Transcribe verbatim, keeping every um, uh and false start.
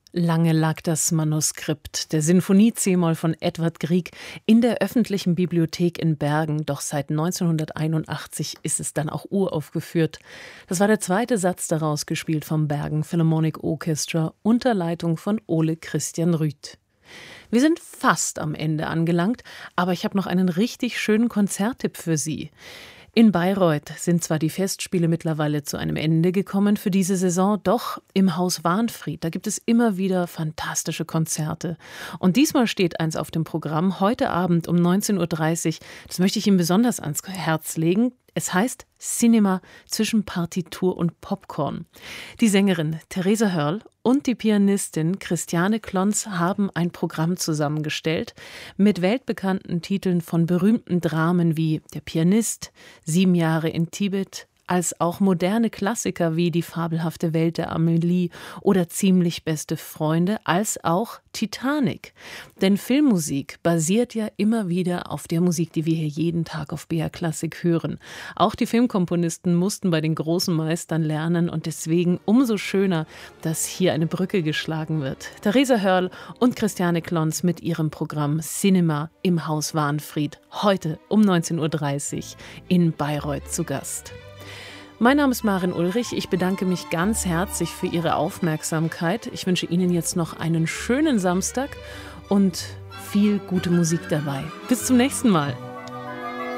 Lange lag das Manuskript der Sinfonie c-Moll von Edvard Grieg in der öffentlichen Bibliothek in Bergen, doch seit neunzehnhunderteinundachtzig ist es dann auch uraufgeführt. Das war der zweite Satz daraus, gespielt vom Bergen Philharmonic Orchestra unter Leitung von Ole Christian Rüth. Wir sind fast am Ende angelangt, aber ich habe noch einen richtig schönen Konzerttipp für Sie. In Bayreuth sind zwar die Festspiele mittlerweile zu einem Ende gekommen für diese Saison, doch im Haus Wahnfried, da gibt es immer wieder fantastische Konzerte. Und diesmal steht eins auf dem Programm, heute Abend um neunzehn Uhr dreißig. Das möchte ich Ihnen besonders ans Herz legen. Es heißt Cinema zwischen Partitur und Popcorn. Die Sängerin Theresa Hörl und die Pianistin Christiane Klons haben ein Programm zusammengestellt mit weltbekannten Titeln von berühmten Dramen wie Der Pianist, Sieben Jahre in Tibet, als auch moderne Klassiker wie Die fabelhafte Welt der Amelie oder Ziemlich beste Freunde, als auch Titanic. Denn Filmmusik basiert ja immer wieder auf der Musik, die wir hier jeden Tag auf B R Klassik hören. Auch die Filmkomponisten mussten bei den großen Meistern lernen und deswegen umso schöner, dass hier eine Brücke geschlagen wird. Theresa Hörl und Christiane Klons mit ihrem Programm Cinema im Haus Wahnfried, heute um neunzehn Uhr dreißig in Bayreuth zu Gast. Mein Name ist Maren Ulrich. Ich bedanke mich ganz herzlich für Ihre Aufmerksamkeit. Ich wünsche Ihnen jetzt noch einen schönen Samstag und viel gute Musik dabei. Bis zum nächsten Mal.